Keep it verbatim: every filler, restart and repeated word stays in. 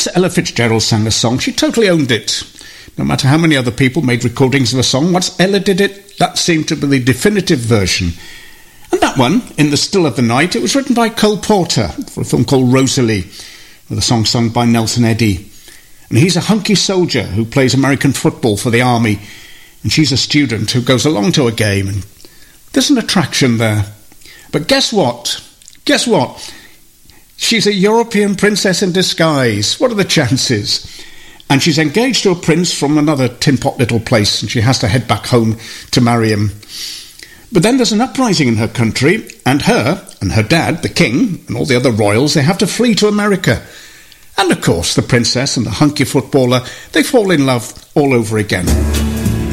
Once Ella Fitzgerald sang a song, she totally owned it. No matter how many other people made recordings of a song, once Ella did it, that seemed to be the definitive version. And that one, In the Still of the Night, it was written by Cole Porter for a film called Rosalie, with a song sung by Nelson Eddy. And he's a hunky soldier who plays American football for the army, and she's a student who goes along to a game, and there's an attraction there. But guess what? Guess what? She's a European princess in disguise. What are the chances? And she's engaged to a prince from another tin-pot little place, and she has to head back home to marry him. But then there's an uprising in her country, and her and her dad, the king, and all the other royals, they have to flee to America. And of course, the princess and the hunky footballer, they fall in love all over again.